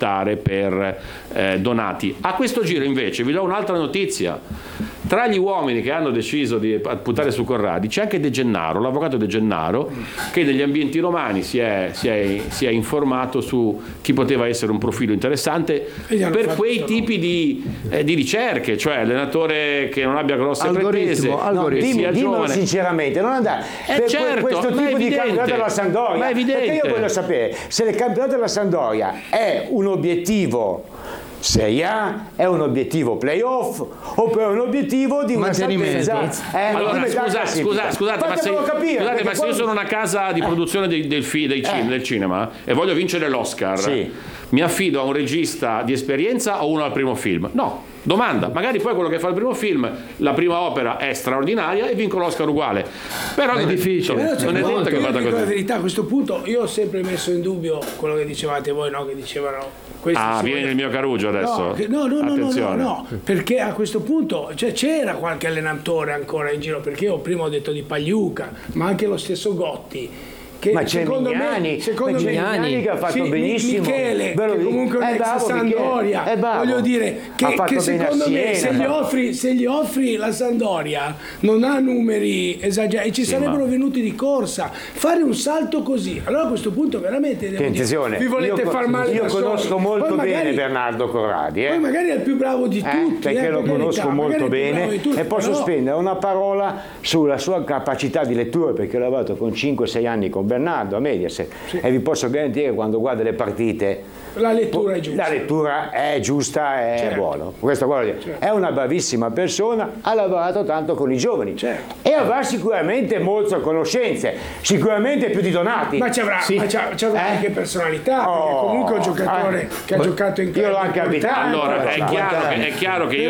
votare per Donati. A questo giro invece vi do un'altra notizia: tra gli uomini che hanno deciso di puntare su Corradi c'è anche De Gennaro, l'avvocato De Gennaro, che negli ambienti romani si è informato su chi poteva essere un profilo interessante per quei tipi di ricerche, cioè allenatore che non abbia grosse pretese, dimmelo sinceramente, non andare per certo, questo tipo di campionato della Sampdoria, ma è evidente. perché io voglio sapere se il campionato della Sampdoria è un obiettivo Serie A, è un obiettivo playoff oppure è un obiettivo di una salvezza. Allora scusate, ma se io sono una casa di produzione del cinema e voglio vincere l'Oscar, mi affido a un regista di esperienza o uno al primo film? No. Domanda, magari poi quello che fa il primo film, la prima opera è straordinaria e vinco l'Oscar uguale, però è difficile, non è detto che vada così. La verità, a questo punto io ho sempre messo in dubbio quello che dicevate voi, no? Che dicevano vieni nel mio Carugio adesso. No, perché a questo punto c'era qualche allenatore ancora in giro, perché io prima ho detto di Pagliuca, ma anche lo stesso Gotti. Ma c'è Mignani che ha fatto benissimo, Michele, che comunque è un ex Sampdoria, voglio dire che secondo me se gli offri la Sampdoria non ha numeri esagerati e ci sarebbero venuti di corsa, fare un salto così, allora a questo punto veramente vi volete far male. Io conosco molto bene Bernardo Corradi, poi magari è il più bravo di tutti, perché lo conosco molto bene e posso spendere una parola sulla sua capacità di lettura, perché ho lavorato con 5-6 anni con Bernardo a Mediaset e vi posso garantire che quando guarda le partite la lettura è giusta. La lettura è giusta, è buona. Questo è una bravissima persona, ha lavorato tanto con i giovani e avrà sicuramente molte conoscenze, sicuramente più di Donati. Ma ci avrà anche personalità, perché comunque è un giocatore che ha giocato in Io l'ho anche abitato. Allora, è chiaro che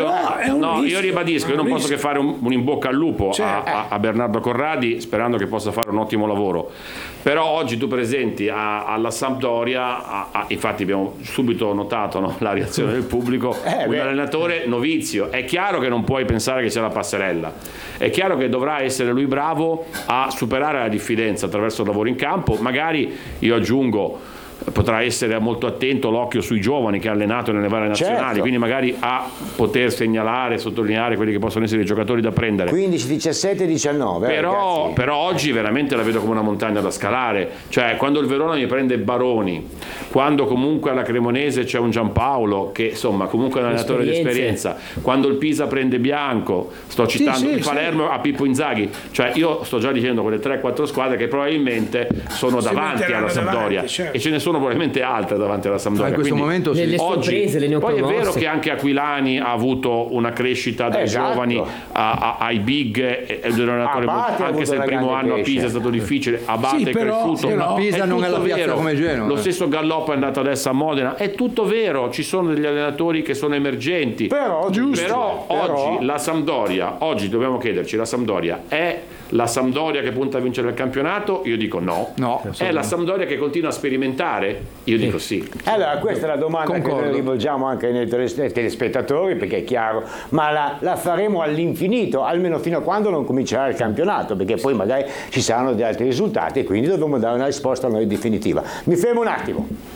io ribadisco, io non posso che fare un in bocca al lupo a Bernardo Corradi, sperando che possa fare un ottimo lavoro. Però oggi tu presenti alla Sampdoria, infatti abbiamo subito notato la reazione del pubblico, un allenatore novizio. È chiaro che non puoi pensare che sia la passerella, è chiaro che dovrà essere lui bravo a superare la diffidenza attraverso il lavoro in campo. Magari, io aggiungo, potrà essere molto attento l'occhio sui giovani che ha allenato nelle varie nazionali, quindi magari a poter segnalare, sottolineare quelli che possono essere i giocatori da prendere. 15, 17, 19 però oggi veramente la vedo come una montagna da scalare, cioè quando il Verona mi prende Baroni, quando comunque alla Cremonese c'è un Giampaolo che insomma comunque è un allenatore di esperienza, quando il Pisa prende Bianco, sto citando il Palermo a Pippo Inzaghi, cioè io sto già dicendo quelle 3-4 squadre che probabilmente sono davanti alla Sampdoria, e ce ne sono probabilmente altre davanti alla Sampdoria. In questo momento le sorprese, le poi è vero che anche Aquilani ha avuto una crescita dai giovani ai big, anche se il primo anno a Pisa è stato difficile, Abate è cresciuto, ma Pisa non è la piazza come Genova. Lo stesso Galloppo è andato adesso a Modena, è tutto vero, ci sono degli allenatori che sono emergenti, però oggi la Sampdoria, oggi dobbiamo chiederci, la Sampdoria è la Sampdoria che punta a vincere il campionato? Io dico no. È la Sampdoria che continua a sperimentare? Io dico sì. Allora questa è la domanda che noi rivolgiamo anche ai telespettatori, perché è chiaro, ma la faremo all'infinito, almeno fino a quando non comincerà il campionato, perché poi magari ci saranno degli altri risultati e quindi dovremo dare una risposta a noi definitiva. Mi fermo un attimo.